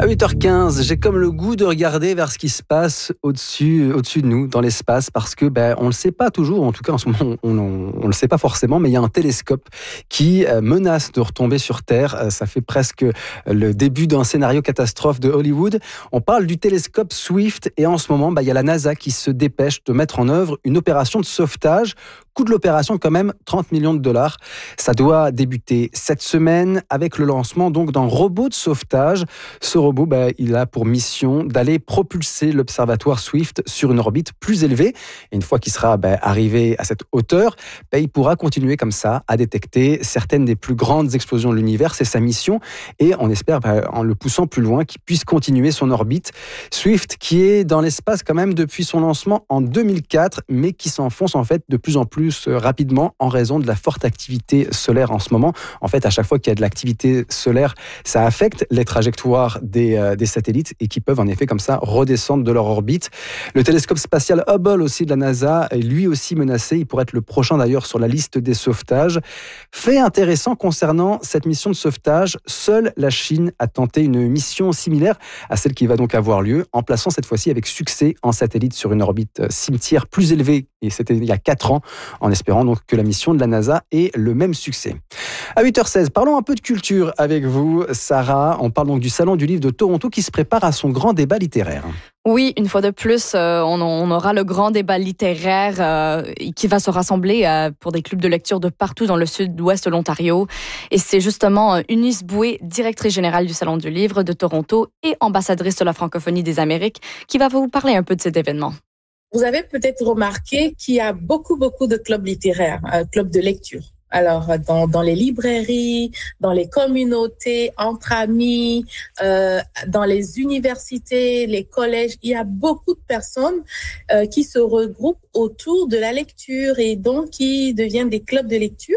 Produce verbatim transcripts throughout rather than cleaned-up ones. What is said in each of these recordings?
huit heures quinze, j'ai comme le goût de regarder vers ce qui se passe au-dessus, au-dessus de nous, dans l'espace, parce que ben, on ne le sait pas toujours, en tout cas en ce moment on ne le sait pas forcément, mais il y a un télescope qui menace de retomber sur Terre. Ça fait presque le début d'un scénario catastrophe de Hollywood. On parle du télescope Swift et en ce moment, ben, il y a la NASA qui se dépêche de mettre en œuvre une opération de sauvetage. Coût de l'opération quand même trente millions de dollars. Ça doit débuter cette semaine avec le lancement donc d'un robot de sauvetage. Ce robot, ben, il a pour mission d'aller propulser l'observatoire Swift sur une orbite plus élevée. Et une fois qu'il sera ben, arrivé à cette hauteur, ben, il pourra continuer comme ça à détecter certaines des plus grandes explosions de l'univers. C'est sa mission et on espère ben, en le poussant plus loin qu'il puisse continuer son orbite. Swift qui est dans l'espace quand même depuis son lancement en deux mille quatre, mais qui s'enfonce en fait de plus en plus rapidement en raison de la forte activité solaire en ce moment. En fait, à chaque fois qu'il y a de l'activité solaire, ça affecte les trajectoires des, euh, des satellites et qui peuvent en effet comme ça redescendre de leur orbite. Le télescope spatial Hubble aussi de la NASA est lui aussi menacé. Il pourrait être le prochain d'ailleurs sur la liste des sauvetages. Fait intéressant concernant cette mission de sauvetage, seule la Chine a tenté une mission similaire à celle qui va donc avoir lieu, en plaçant cette fois-ci avec succès un satellite sur une orbite cimetière plus élevée, et c'était il y a quatre ans, en espérant donc que la mission de la NASA ait le même succès. À huit heures seize, parlons un peu de culture avec vous, Sarah. On parle donc du Salon du Livre de Toronto qui se prépare à son grand débat littéraire. Oui, une fois de plus, euh, on, on aura le grand débat littéraire euh, qui va se rassembler euh, pour des clubs de lecture de partout dans le sud-ouest de l'Ontario. Et c'est justement euh, Eunice Boué, directrice générale du Salon du Livre de Toronto et ambassadrice de la francophonie des Amériques, qui va vous parler un peu de cet événement. Vous avez peut-être remarqué qu'il y a beaucoup, beaucoup de clubs littéraires, euh, clubs de lecture. Alors, dans, dans les librairies, dans les communautés, entre amis, euh, dans les universités, les collèges, il y a beaucoup de personnes euh, qui se regroupent autour de la lecture et donc qui deviennent des clubs de lecture.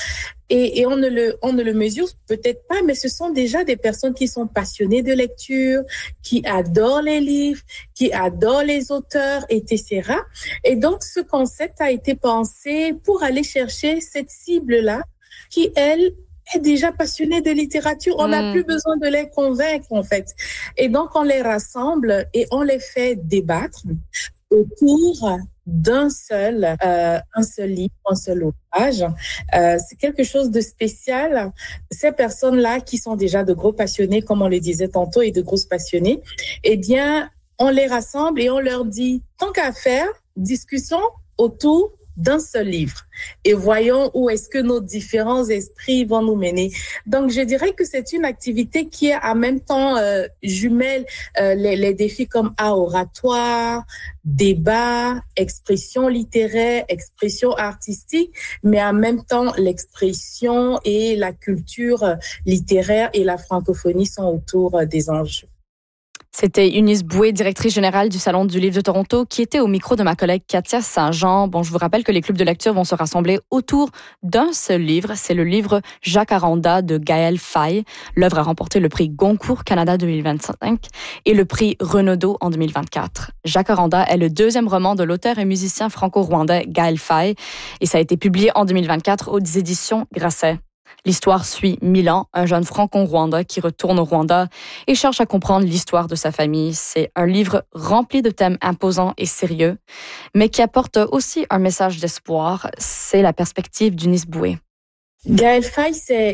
Et, et on ne le, on ne le mesure peut-être pas, mais ce sont déjà des personnes qui sont passionnées de lecture, qui adorent les livres, qui adorent les auteurs, et cetera. Et donc, ce concept a été pensé pour aller chercher cette cible-là qui, elle, est déjà passionnée de littérature. On n'a mmh. plus besoin de les convaincre, en fait. Et donc, on les rassemble et on les fait débattre autour d'un seul, euh, un seul livre, un seul ouvrage. Euh, c'est quelque chose de spécial. Ces personnes-là qui sont déjà de gros passionnés, comme on le disait tantôt, et de grosses passionnées, eh bien, on les rassemble et on leur dit, tant qu'à faire, discussion autour d'un seul livre et voyons où est-ce que nos différents esprits vont nous mener. Donc, je dirais que c'est une activité qui est en même temps euh, jumelle euh, les, les défis comme art oratoire, débat, expression littéraire, expression artistique, mais en même temps, l'expression et la culture littéraire et la francophonie sont autour des enjeux. C'était Eunice Boué, directrice générale du Salon du Livre de Toronto, qui était au micro de ma collègue Katia Saint-Jean. Bon, je vous rappelle que les clubs de lecture vont se rassembler autour d'un seul livre. C'est le livre Jacaranda de Gaël Faye. L'œuvre a remporté le prix Goncourt Canada deux mille vingt-cinq et le prix Renaudot en deux mille vingt-quatre. Jacaranda est le deuxième roman de l'auteur et musicien franco-rwandais Gaël Faye et ça a été publié en deux mille vingt-quatre aux éditions Grasset. L'histoire suit Milan, un jeune franco-rwandais qui retourne au Rwanda et cherche à comprendre l'histoire de sa famille. C'est un livre rempli de thèmes imposants et sérieux, mais qui apporte aussi un message d'espoir. C'est la perspective d'Eunice Boué. Gaël Faye, c'est